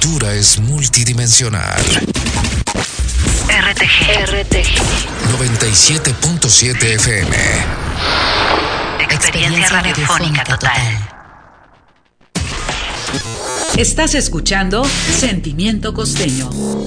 cultura es multidimensional. RTG 97.7 FM. Experiencia radiofónica total. Estás escuchando Sentimiento Costeño.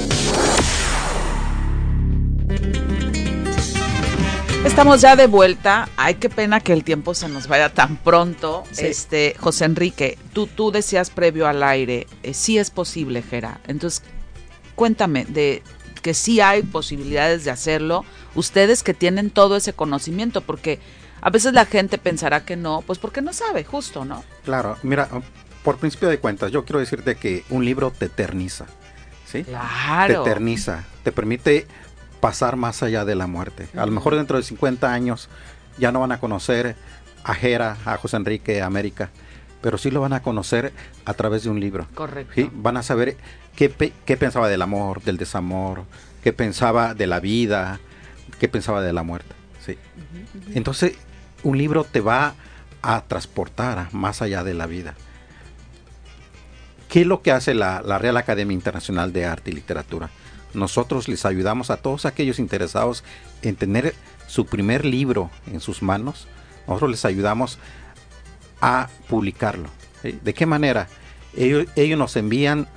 Estamos ya de vuelta. Ay, qué pena que el tiempo se nos vaya tan pronto. Sí. José Enrique, tú decías previo al aire, sí es posible, Gera. Entonces, cuéntame de que sí hay posibilidades de hacerlo. Ustedes que tienen todo ese conocimiento, porque a veces la gente pensará que no, pues porque no sabe, justo, ¿no? Claro, mira, por principio de cuentas, yo quiero decirte que un libro te eterniza, ¿sí? Claro. Te eterniza, te permite pasar más allá de la muerte. A lo mejor dentro de 50 años ya no van a conocer a Gera, a José Enrique, a América, pero sí lo van a conocer a través de un libro. Correcto. ¿Sí? Van a saber qué pensaba del amor, del desamor, qué pensaba de la vida, qué pensaba de la muerte. ¿Sí? Entonces, un libro te va a transportar más allá de la vida. ¿Qué es lo que hace la Real Academia Internacional de Arte y Literatura? Nosotros les ayudamos a todos aquellos interesados en tener su primer libro en sus manos. Nosotros les ayudamos a publicarlo. ¿Sí? ¿De qué manera? Ellos nos envían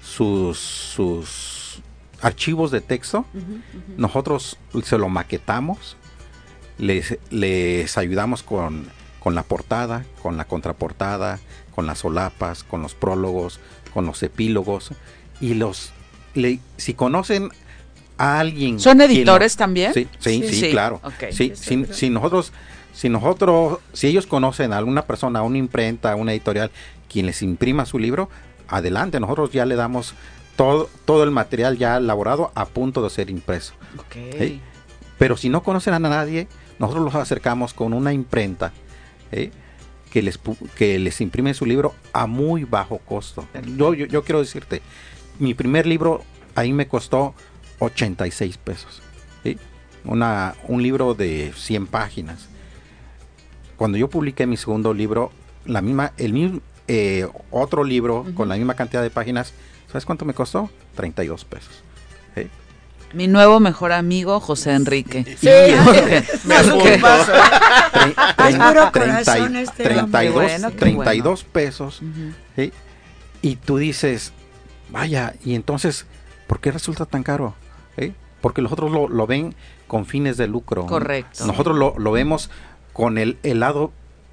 sus archivos de texto. Nosotros se lo maquetamos. Les ayudamos con la portada, con la contraportada, con las solapas, con los prólogos, con los epílogos. Y si conocen a alguien... ¿Son editores también? Sí, claro. Okay. Sí, si ellos conocen a alguna persona, a una imprenta, a una editorial, quien les imprima su libro, adelante, nosotros ya le damos todo el material ya elaborado a punto de ser impreso. Okay. ¿Sí? Pero si no conocen a nadie, nosotros los acercamos con una imprenta que les imprime su libro a muy bajo costo. Yo quiero decirte, mi primer libro ahí me costó 86 pesos. ¿Sí? Un libro de 100 páginas. Cuando yo publiqué mi segundo libro, otro libro con la misma cantidad de páginas, ¿sabes cuánto me costó? 32 pesos. ¿Sí? Mi nuevo mejor amigo, José Enrique. Sí, me apunto. 32 pesos. ¿Sí? Y tú dices, vaya, y entonces, ¿por qué resulta tan caro? Porque los otros lo ven con fines de lucro. Correcto. Nosotros lo vemos con el lado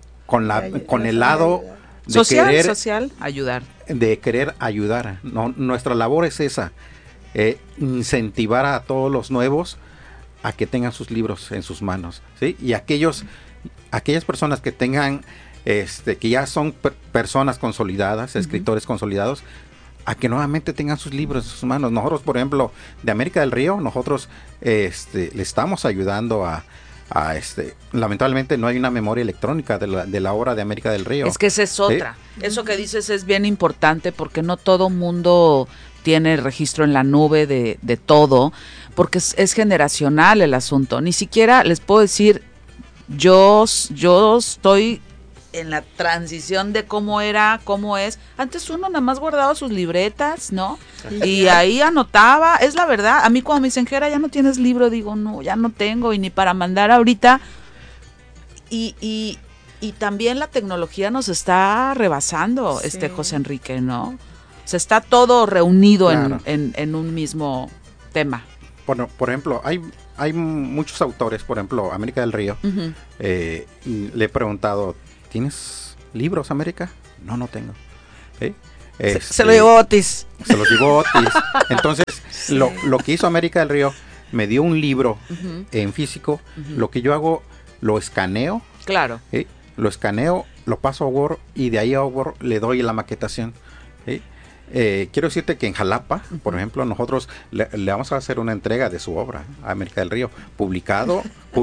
de social, ayudar. De querer ayudar. Nuestra labor es esa, incentivar a todos los nuevos a que tengan sus libros en sus manos, ¿sí? Y aquellas personas que tengan, que ya son personas consolidadas, escritores consolidados, a que nuevamente tengan sus libros en sus manos. Nosotros, por ejemplo, de América del Río, nosotros le estamos ayudando a lamentablemente no hay una memoria electrónica de la obra de América del Río. Es que esa es otra. Eso que dices es bien importante porque no todo mundo tiene registro en la nube de todo, porque es generacional el asunto. Ni siquiera les puedo decir, yo estoy en la transición de cómo es. Antes uno nada más guardaba sus libretas, ¿no? Y ahí anotaba, es la verdad. A mí cuando me dicen, Gera, ya no tienes libro, digo, no, ya no tengo, y ni para mandar ahorita. Y también la tecnología nos está rebasando, José Enrique, ¿no? O sea, está todo reunido, claro, en un mismo tema. Bueno, por ejemplo, hay muchos autores, por ejemplo, América del Río. Le he preguntado, ¿tienes libros, América? No tengo. Se lo llevó Otis. Se los llevó Otis. Entonces, lo que hizo América del Río, me dio un libro en físico. Lo que yo hago, lo escaneo. Claro. Lo escaneo, lo paso a Word y de ahí a Word le doy la maquetación. Quiero decirte que en Jalapa, por ejemplo, nosotros le vamos a hacer una entrega de su obra a América del Río, publicada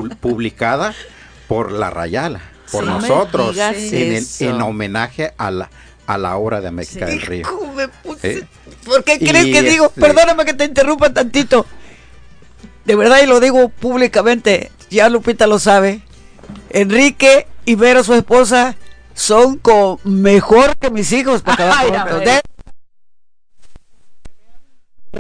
por La Rayala, por nosotros, en homenaje a la obra de América del Río. ¿Por qué crees que digo? Perdóname que te interrumpa tantito. De verdad, y lo digo públicamente, ya Lupita lo sabe. Enrique y Vero, su esposa, son mejor que mis hijos.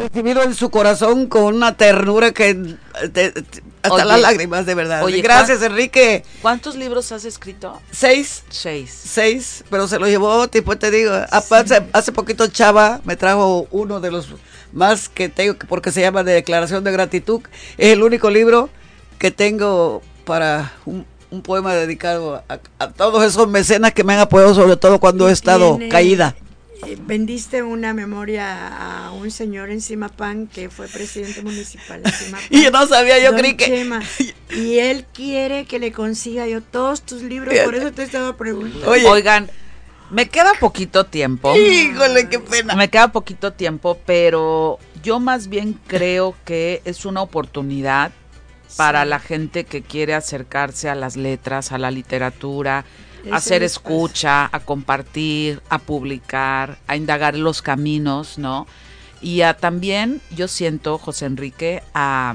recibido en su corazón con una ternura que hasta Oye, las lágrimas, de verdad. oye, Gracias, Enrique. ¿Cuántos libros has escrito? 6, pero se lo llevó, tipo, te digo, hace poquito Chava me trajo uno de los más que tengo, porque se llama de Declaración de Gratitud. Es el único libro que tengo para un poema dedicado a todos esos mecenas que me han apoyado, sobre todo cuando he estado caída. Vendiste una memoria a un señor en Simapán que fue presidente municipal de Simapán. Y yo no sabía, yo Don creí que... Chema, y él quiere que le consiga yo todos tus libros, por eso te estaba preguntando. Oye. Oigan, me queda poquito tiempo. Híjole, qué pena. Me queda poquito tiempo, pero yo más bien creo que es una oportunidad para la gente que quiere acercarse a las letras, a la literatura, a hacer escucha, a compartir, a publicar, a indagar los caminos, ¿no? Y también, yo siento, José Enrique, a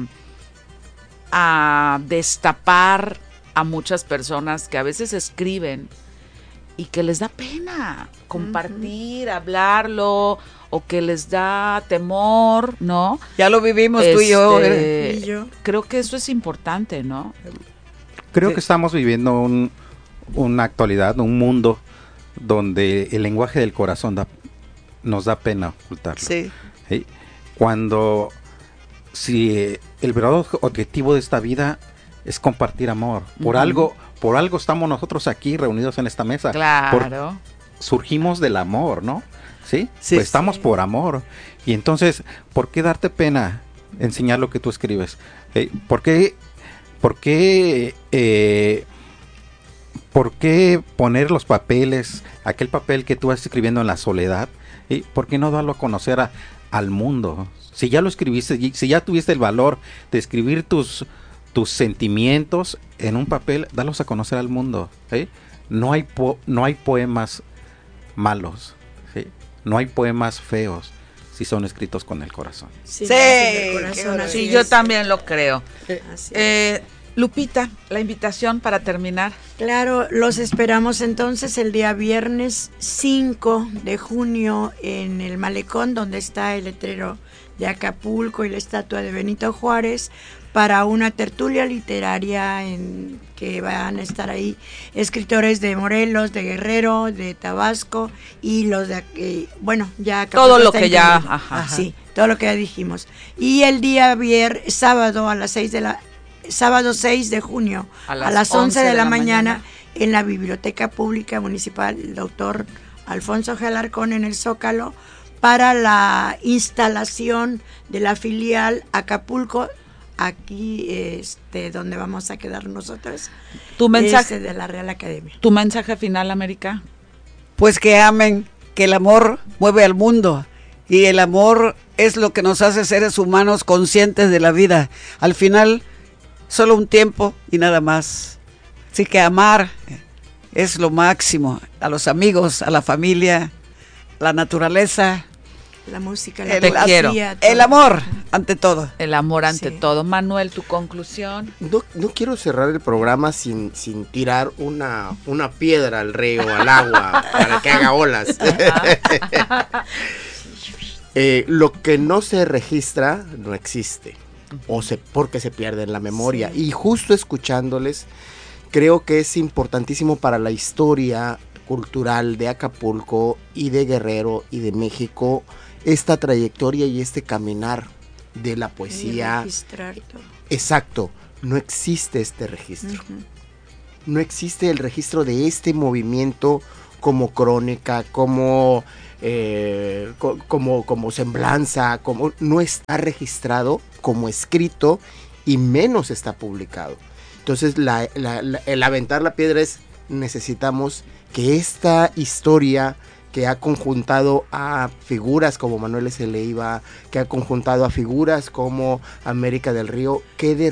destapar a muchas personas que a veces escriben y que les da pena compartir, hablarlo, o que les da temor, ¿no? Ya lo vivimos tú y yo. Y yo. Creo que eso es importante, ¿no? Creo que estamos viviendo una actualidad, un mundo donde el lenguaje del corazón nos da pena ocultarlo. Sí. ¿Sí? Cuando si el verdadero objetivo de esta vida es compartir amor, por algo estamos nosotros aquí reunidos en esta mesa. Claro. Surgimos del amor, ¿no? ¿Sí? Sí, pues estamos por amor. Y entonces, ¿por qué darte pena enseñar lo que tú escribes? ¿Por qué poner los papeles, aquel papel que tú vas escribiendo en la soledad? ¿Por qué no darlo a conocer al mundo? Si ya lo escribiste, si ya tuviste el valor de escribir tus sentimientos en un papel, darlos a conocer al mundo. No hay poemas malos, ¿sí? No hay poemas feos si son escritos con el corazón. Sí, Sí, yo también lo creo. Así es. Lupita, la invitación para terminar. Claro, los esperamos entonces el día viernes 5 de junio en el Malecón, donde está el letrero de Acapulco y la estatua de Benito Juárez, para una tertulia literaria en que van a estar ahí escritores de Morelos, de Guerrero, de Tabasco y los de ya Acapulco todo lo está que ya, incluido. ajá. Sí, todo lo que ya dijimos. Y el día sábado a las 6 de junio a las 11 de la mañana en la Biblioteca Pública Municipal, el doctor Alfonso G. Alarcón en el Zócalo, para la instalación de la filial Acapulco, aquí donde vamos a quedar nosotros. Tu mensaje de la Real Academia. Tu mensaje final, América. Pues que amen, que el amor mueve al mundo y el amor es lo que nos hace seres humanos conscientes de la vida. Al final, solo un tiempo y nada más. Así que amar es lo máximo, a los amigos, a la familia, la naturaleza, la música, Te quiero. el amor ante todo. El amor ante Sí. todo. Manuel, tu conclusión. No quiero cerrar el programa sin tirar una piedra al río, al agua, para que haga olas. Lo que no se registra no existe, porque se pierde en la memoria. Sí. Y justo escuchándoles, creo que es importantísimo para la historia cultural de Acapulco y de Guerrero y de México esta trayectoria y este caminar de la poesía. Registrar todo. Exacto, no existe este registro. No existe el registro de este movimiento como crónica, como semblanza, no está registrado como escrito y menos está publicado. Entonces el aventar la piedra es, necesitamos que esta historia que ha conjuntado a figuras como Manuel S. Leiva, que ha conjuntado a figuras como América del Río, quede